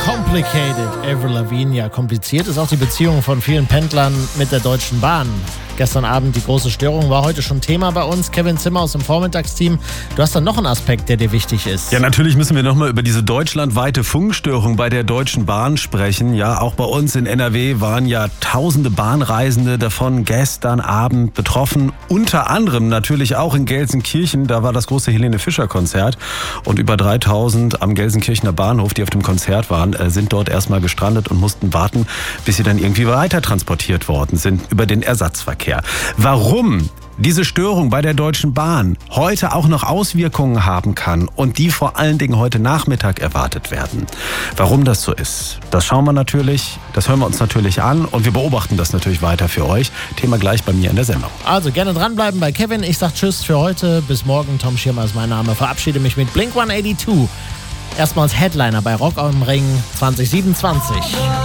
Complicated, Avril Lavigne. Ja, kompliziert ist auch die Beziehung von vielen Pendlern mit der Deutschen Bahn. Gestern Abend die große Störung war heute schon Thema bei uns. Kevin Zimmer aus dem Vormittagsteam. Du hast dann noch einen Aspekt, der dir wichtig ist. Ja, natürlich müssen wir nochmal über diese deutschlandweite Funkstörung bei der Deutschen Bahn sprechen. Ja, auch bei uns in NRW waren ja tausende Bahnreisende davon gestern Abend betroffen. Unter anderem natürlich auch in Gelsenkirchen. Da war das große Helene Fischer Konzert. Und über 3000 am Gelsenkirchener Bahnhof, die auf dem Konzert waren, sind dort erstmal gestrandet und mussten warten, bis sie dann irgendwie weiter transportiert worden sind über den Ersatzverkehr. Warum diese Störung bei der Deutschen Bahn heute auch noch Auswirkungen haben kann und die vor allen Dingen heute Nachmittag erwartet werden. Warum das so ist, das schauen wir natürlich, das hören wir uns natürlich an und wir beobachten das natürlich weiter für euch. Thema gleich bei mir in der Sendung. Also gerne dranbleiben bei Kevin. Ich sag Tschüss für heute. Bis morgen. Tom Schirmer ist mein Name. Verabschiede mich mit Blink 182. Erstmals Headliner bei Rock am Ring 2027.